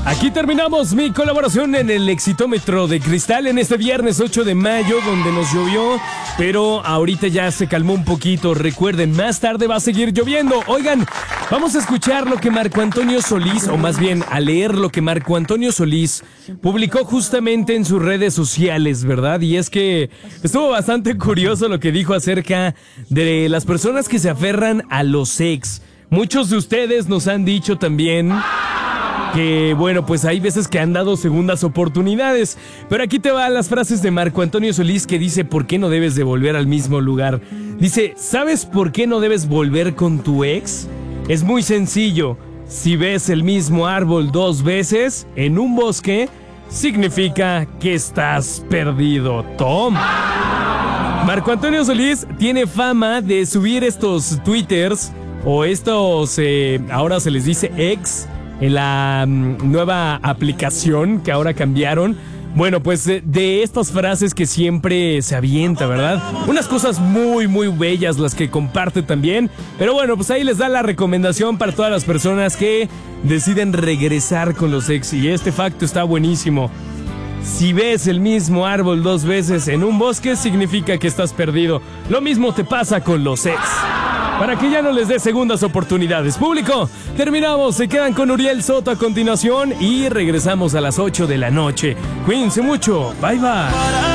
Aquí terminamos mi colaboración en el Exitómetro de Cristal en este viernes 8 de mayo, donde nos llovió, pero ahorita ya se calmó un poquito. Recuerden, más tarde va a seguir lloviendo. Oigan, vamos a escuchar lo que Marco Antonio Solís, o más bien a leer lo que Marco Antonio Solís publicó justamente en sus redes sociales, ¿verdad? Y es que estuvo bastante curioso lo que dijo acerca de las personas que se aferran a los ex. Muchos de ustedes nos han dicho también que, bueno, pues hay veces que han dado segundas oportunidades. Pero aquí te van las frases de Marco Antonio Solís que dice por qué no debes de volver al mismo lugar. Dice, ¿sabes por qué no debes volver con tu ex? Es muy sencillo. Si ves el mismo árbol 2 veces en un bosque, significa que estás perdido. Toma. Marco Antonio Solís tiene fama de subir estos twitters o estos, ahora se les dice ex, en la nueva aplicación que ahora cambiaron. Bueno, pues de estas frases que siempre se avienta, ¿verdad? Unas cosas muy, muy bellas las que comparte también. Pero bueno, pues ahí les da la recomendación para todas las personas que deciden regresar con los ex. Y este facto está buenísimo. Si ves el mismo árbol 2 veces en un bosque, significa que estás perdido. Lo mismo te pasa con los ex. Para que ya no les dé segundas oportunidades. Público, terminamos. Se quedan con Uriel Soto a continuación y regresamos a las 8 de la noche. Cuídense mucho. Bye, bye.